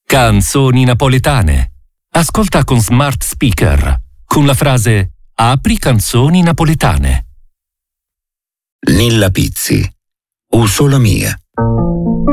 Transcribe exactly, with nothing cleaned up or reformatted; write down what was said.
Canzoni napoletane. Ascolta con smart speaker con la frase "Apri canzoni napoletane". Nilla Pizzi. Uso la mia.